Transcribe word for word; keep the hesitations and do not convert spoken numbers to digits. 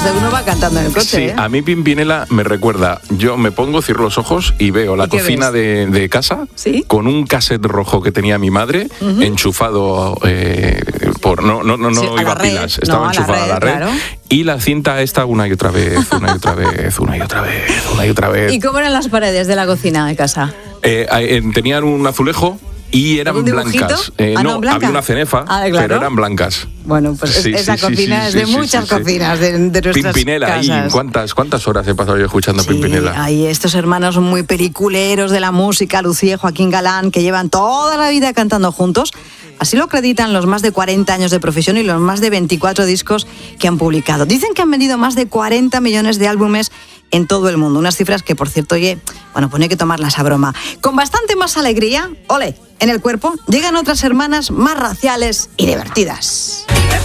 de uno va cantando en el coche. Sí, ¿eh? a mí Pimpinela me recuerda, yo me pongo, cierro los ojos y veo la cocina de, de casa, ¿sí? Con un cassette rojo que tenía mi madre, uh-huh. enchufado eh, por... No, no, no, no sí, iba a pilas, estaba no, enchufada a la red. Claro. Y la cinta esta una y otra vez, una y otra vez, una y otra vez, una y otra vez. ¿Y cómo eran las paredes de la cocina de casa? Eh, eh, tenían un azulejo y eran blancas. Eh, ah, no, no, blanca. había una cenefa, ah, claro. pero eran blancas. Bueno, pues sí, esa sí, cocina sí, es de sí, muchas sí, cocinas, sí. De, de nuestras Pimpinela, casas. Pimpinela, ¿cuántas, ¿cuántas horas he pasado yo escuchando sí, Pimpinela? Hay estos hermanos muy peliculeros de la música, Lucía y Joaquín Galán, que llevan toda la vida cantando juntos. Así lo acreditan los más de cuarenta años de profesión y los más de veinticuatro discos que han publicado. Dicen que han vendido más de cuarenta millones de álbumes en todo el mundo. Unas cifras que, por cierto, oye, bueno, pues no hay que tomarlas a broma. Con bastante más alegría, ole, en el cuerpo, llegan otras hermanas más raciales y divertidas.